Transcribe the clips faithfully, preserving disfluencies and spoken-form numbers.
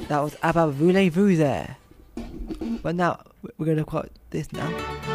That was ABBA Voulez-Vous there. But now, we're going to quote this now.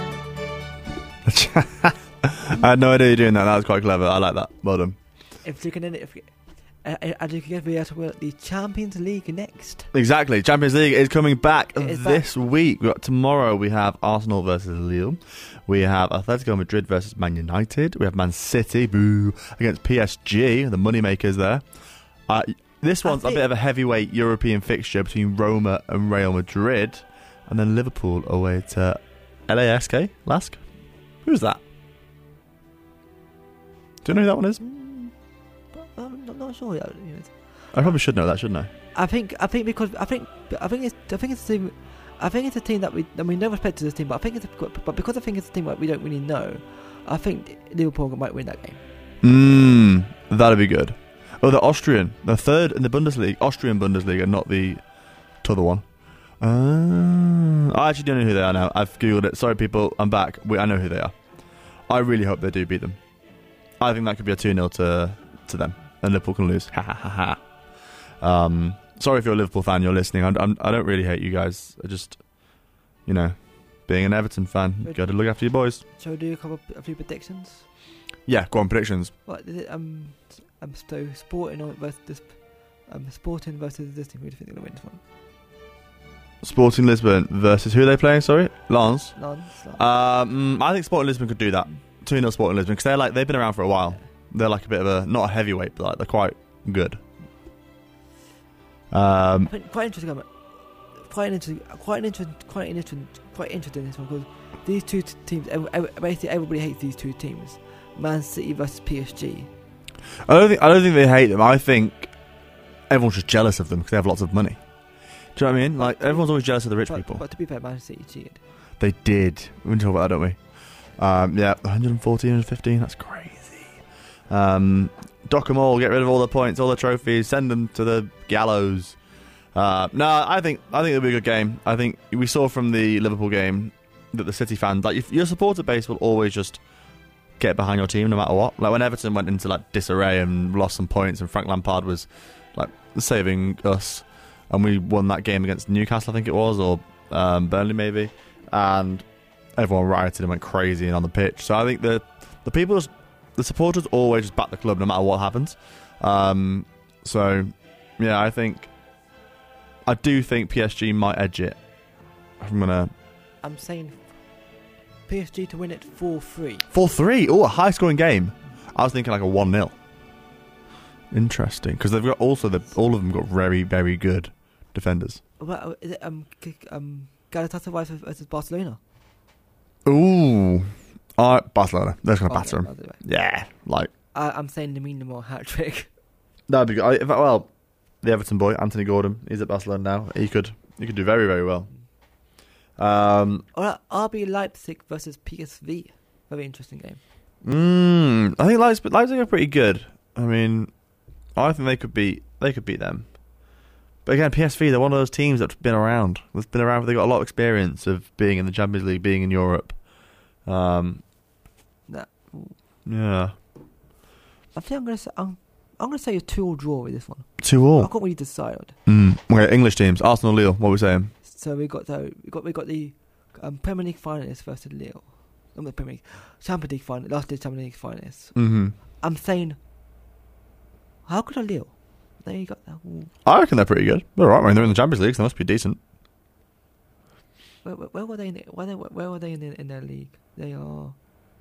I had no idea you're doing that. That was quite clever. I like that. Well done. If you can, if uh, as you can get, we have to work the Champions League next. Exactly. Champions League is coming back is this back. week. We've got, tomorrow we have Arsenal versus Lille. We have Atletico Madrid versus Man United. We have Man City, boo, against P S G, the moneymakers there. Uh, this one's a bit of a heavyweight European fixture between Roma and Real Madrid. And then Liverpool away to L A S K, Lask. Who's that? Do you know who that one is? Mm, I'm not, not sure. Yet. I probably should know that, shouldn't I? I think I think because I think I think it's I think it's a team, I think it's a team that we I mean no respect to this team, but I think it's a, but because I think it's a team that we don't really know, I think Liverpool might win that game. Mmm, that'd be good. Oh, they're Austrian. They're third in the Bundesliga, Austrian Bundesliga, not the other one. Uh, I actually don't know who they are now. I've googled it. Sorry, people. I'm back. We, I know who they are. I really hope they do beat them. I think that could be a two nil to to them, and Liverpool can lose. Ha ha ha ha. Um, sorry if you're a Liverpool fan, you're listening. I'm, I'm, I don't really hate you guys. I just, you know, being an Everton fan, you got to look after your boys. Shall we do a couple, a few predictions? Yeah, go on, predictions. What is it? Um, um, so Sporting versus this, um, Sporting versus this team. Who do you think they're gonna win this one? Sporting Lisbon versus who are they playing? Sorry, Lens. Lens. Um, I think Sporting Lisbon could do that. two nil Sporting Lisbon because they're like they've been around for a while. Yeah. They're like a bit of a not a heavyweight, but like they're quite good. Um, quite interesting. Um, quite interesting. Quite interesting. Quite interesting. Quite interesting this one because these two t- teams. Every, every, basically, everybody hates these two teams. Man City versus P S G. I don't think I don't think they hate them. I think everyone's just jealous of them because they have lots of money. Do you know what I mean? Like everyone's always jealous of the rich but, people. But to be fair, Man City cheated. They did. We can talk about that, don't we? Um, yeah, one fourteen and fifteen. That's crazy. Um, dock them all. Get rid of all the points, all the trophies. Send them to the gallows. Uh, no, I think I think it'll be a good game. I think we saw from the Liverpool game that the City fans, like if your supporter base, will always just get behind your team no matter what. Like when Everton went into like disarray and lost some points, and Frank Lampard was like saving us, and we won that game against Newcastle, I think it was, or um, Burnley maybe, and everyone rioted and went crazy and on the pitch. So I think the the people, just, the supporters always just back the club no matter what happens. Um, so yeah, I think I do think P S G might edge it. I'm gonna. I'm saying P S G to win it four three. four three. Oh, a high scoring game. I was thinking like a one nil. Interesting, because they've got also the all of them got very very good defenders. Well, is it um um Galatasaray versus Barcelona? Ooh, uh, Barcelona. They're just gonna Oh, batter yeah, them. by the way. Yeah, like I, I'm saying Lamine Yamal hat trick. that'd be good. I, if, well, the Everton boy, Anthony Gordon, he's at Barcelona now. He could he could do very very well. Um, Or R B Leipzig versus P S V. Very interesting game. mm, I think Leipzig, Leipzig are pretty good. I mean, I think they could beat they could beat them. But again, P S V, they're one of those teams that's been around. They've been around. They've got a lot of experience of being in the Champions League, being in Europe. Um, Nah. yeah, I think I'm gonna say I'm, I'm gonna say a two all draw with this one. two I all. can't really decide. Mm. Okay, English teams: Arsenal, Lille. What are we saying? So we got the we got we got the um, Premier League finalists versus Lille. I'm the Premier League Champions League final last year's Champions League finalists. Mm-hmm. I'm saying, how good are Lille? There you got that. Ooh. I reckon they're pretty good. They're all right. I mean, they're in the Champions League, so they must be decent. Where, where, where were they? In the, where, they, where were they in, the, in their league? They are.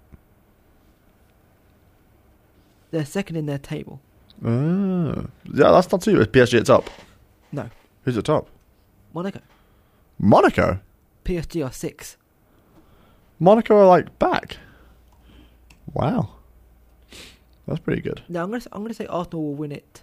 They're second in their table. Ah. Yeah, that's not too. Is P S G at top? No, Who's at top? Monaco. Monaco. P S G are six. Monaco are like back. Wow, that's pretty good. Now I'm gonna I'm gonna say Arsenal will win it.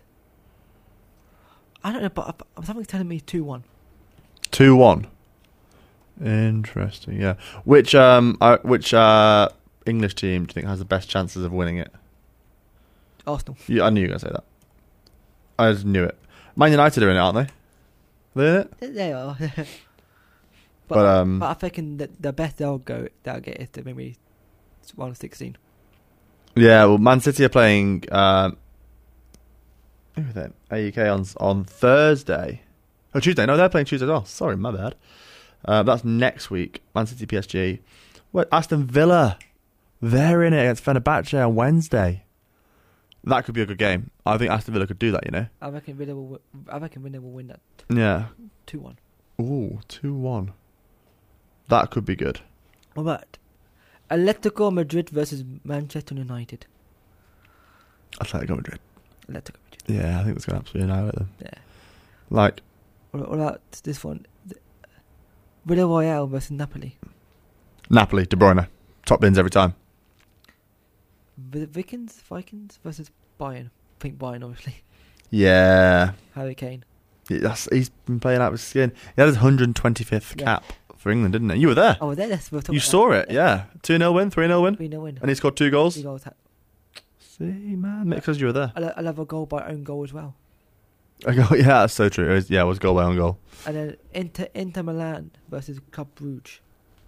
I don't know, but I, something's telling me two one. Two one. Interesting. Yeah. Which um uh, which uh English team do you think has the best chances of winning it? Arsenal. Yeah, I knew you were gonna say that. I just knew it. Man United are in it, aren't they? They're in it. They are. but, But, um, but I think that the best they'll go they'll get is to maybe one sixteen. Yeah. Well, Man City are playing. Um, who are they? A U K on on Thursday. Oh, Tuesday. No, they're playing Tuesday as well. Sorry, my bad. Uh, that's next week. Man City, P S G. What? Aston Villa. They're in it against Fenerbahce on Wednesday. That could be a good game. I think Aston Villa could do that, you know. I reckon Villa will. I reckon Villa will win that. Yeah. Two one. Ooh, two one. That could be good. What about Atletico Madrid versus Manchester United? Atletico Madrid. Atletico Madrid. Yeah, I think it's going to absolutely annihilate them. Yeah. Like. What about this one? Villarreal versus Napoli. Napoli, De Bruyne. Top bins every time. The Vikings, Vikings versus Bayern. I think Bayern, obviously. Yeah. Harry Kane. Yeah, that's, he's been playing out of his skin. He had his one hundred twenty-fifth Yeah. cap for England, didn't he? You were there. Oh, there. Let's we'll talk You about saw that. it, yeah. two nil win, three nil win. three nil win. And he scored two goals. Two goals. ha- See, man, because you were there. I'll, I'll have a goal by own goal as well. I go, yeah, that's so true. It was, yeah, it was goal by own goal. And then Inter Inter Milan versus Club Brugge.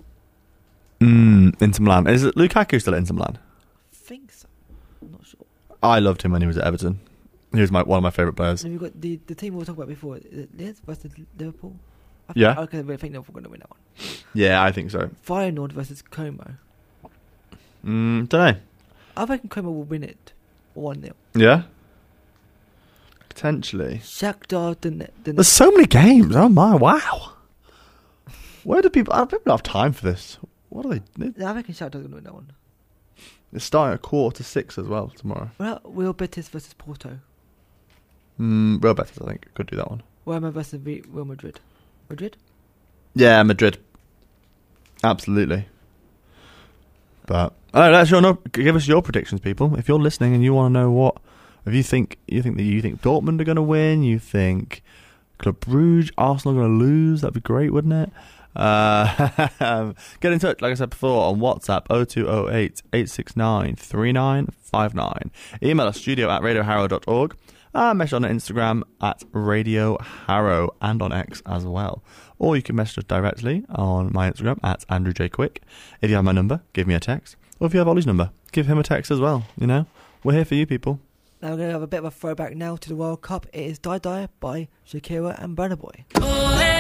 Mm, Inter Milan. Is it Lukaku still at Inter Milan? I think so. I'm not sure. I loved him when he was at Everton. He was my one of my favourite players. And we've got the, the team we were talking about before. Is it Leeds versus Liverpool? I Yeah. Think, okay, I think Liverpool going to win that one. Yeah, I think so. Feyenoord versus Como. Mm, don't know. I reckon Como will win it one nil. Yeah? Potentially. Shakhtar Donetsk. There's so many games. Oh my, wow. Where do people... I don't people have time for this. What are they... I reckon Shakhtar's going to win that one. It's starting at quarter to six as well tomorrow. Well, Real Betis versus Porto. Mm, Real Betis, I think, could do that one. Roma versus V- Real Madrid. Madrid? Yeah, Madrid. Absolutely. But all right, let us know. Give us your predictions, people. If you're listening and you want to know what, if you think you think that you think Dortmund are going to win, you think Club Brugge, Arsenal are going to lose. That'd be great, wouldn't it? Uh, get in touch, like I said before, on WhatsApp oh two oh eight, eight six nine, three nine five nine. Email us studio at radio harrow dot org. Uh, message on Instagram at Radio Harrow and on X as well. Or you can message us directly on my Instagram at Andrew J. Quick. If you have my number, give me a text. Or if you have Ollie's number, give him a text as well. You know, we're here for you, people. Now we're going to have a bit of a throwback now to the World Cup. It is Die Die by Shakira and Burna Boy.